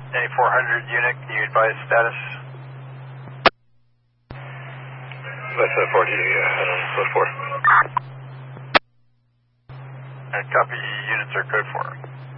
Any 400 unit, can you advise status? That's 40, plus 4. Copy, units are code 4.